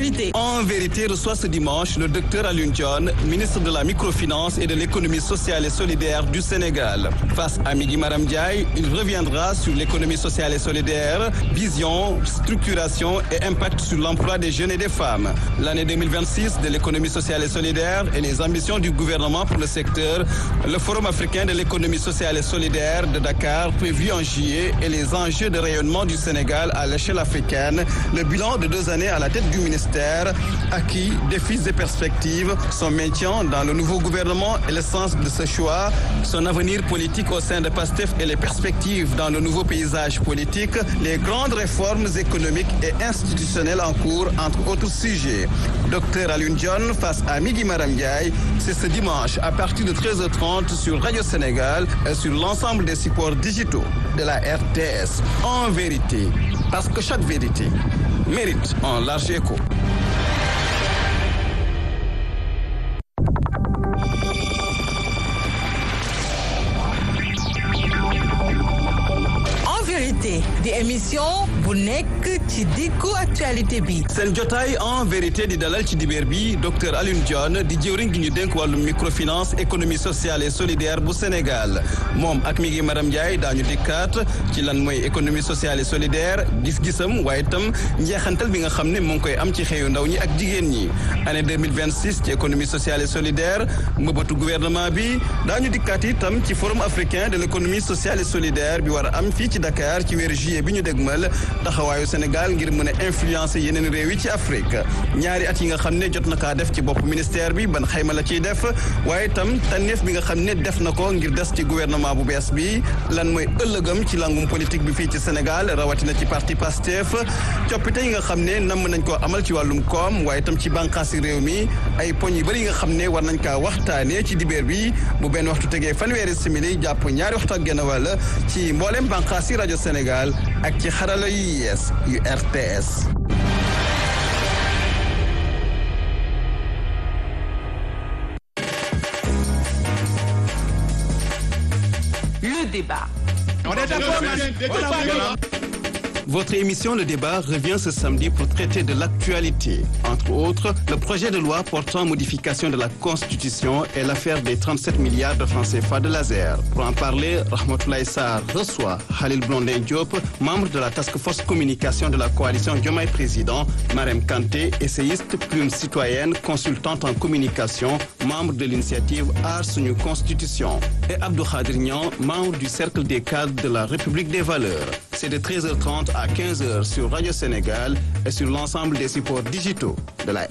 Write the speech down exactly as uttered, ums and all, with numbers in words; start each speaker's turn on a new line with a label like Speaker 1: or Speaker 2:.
Speaker 1: vérité.
Speaker 2: En vérité reçoit ce dimanche le docteur Alioune Dione, ministre de la microfinance et de l'économie sociale et solidaire du Sénégal. Face à Migui Maram Ndiaye, il reviendra sur l'économie sociale et solidaire, vision, structuration et impact sur l'emploi des jeunes et des femmes. L'année deux mille vingt-six de l'économie sociale et solidaire et les ambitions du gouvernement pour le secteur, le Forum africain de l'économie sociale et solidaire de Dakar prévu en juillet et les enjeux de rayonnement du Sénégal à l'échelle africaine, le bilan de deux années à la tête du ministère, acquis, défis et perspectives, son maintien dans le nouveau gouvernement et le sens de ce choix, son avenir politique au sein de PASTEF et les perspectives dans le nouveau paysage politique, les grandes réformes économiques et institutionnelles en cours, entre autres sujets. Docteur Alioune Dione face à Migui Maram Ndiaye, c'est ce dimanche à partir de treize heures trente sur Radio Sénégal et sur l'ensemble des supports digitaux de la R T S. En vérité, parce que chaque vérité mérite un large écho.
Speaker 1: di émission bu nekk ci diggu actualité bi.
Speaker 2: seen jotaay en vérité di dalal ci dibéer bi docteur Alioune Dione di jëwriñ gi ñu dénk wàllu microfinance économie sociale et solidaire bu Sénégal moom ak Migui Maram Ndiaye daañu dikkaat ci lan mooy économie sociale et solidaire gis-gisam waaye itam njeexantal bi nga xam ne mu ngi koy am ci xëyu ndaw ñi ak jigéen ñi année deux mille vingt-six ci économie sociale et solidaire mbëbëtu gouvernement bi daañu dikkaat itam ci forum africain de l'économie sociale et solidaire bi war a am fii ci Dakar ci weeru juillet bi ñu dégmal taxawaayu Sénégal ngir mën a influencer yeneen réew yi ci Afrique ñaari at yi nga xam ne jot na kaa def ci bopp ministère bi ban xayma la ciy def waaye itam tànneef bi nga xam ne def na ko ngir des ci gouvernement bu bees bi lan mooy ëllëgam ci langum politique bi fii ci Sénégal rawatina ci parti PASTEF coppite yi nga xam ne namm nañ koo amal ci wàllum koom waaye itam ci bànqaasi réew mi ay poñ yu bëri yi nga xam ne war nañ kaa waxtaanee ci dibéer bi bu benn waxtu tegee fanweeri simili jàpp ñaari waxtu ak genn wàll ci mboolem bànqaasi rajo Sénégal ak ci xarala yu yees yu R T S.
Speaker 1: Le débat.
Speaker 3: On est d'accord.
Speaker 2: Votre émission Le Débat revient ce samedi pour traiter de l'actualité. Entre autres, le projet de loi portant modification de la Constitution et l'affaire des trente-sept milliards de francs C F A de laser. Pour en parler, Rahmatoulaye Sarr reçoit Khalil Blondin Diop, membre de la Task Force Communication de la coalition Diomaye Président, Marème Kanté, essayiste, plume citoyenne, consultante en communication, membre de l'initiative Aar Sunu Constitution, et Abdou Khadir Niang, membre du Cercle des cadres de la République des valeurs. C'est de treize heures trente à quinze heures sur Radio Sénégal et sur l'ensemble des supports digitaux de la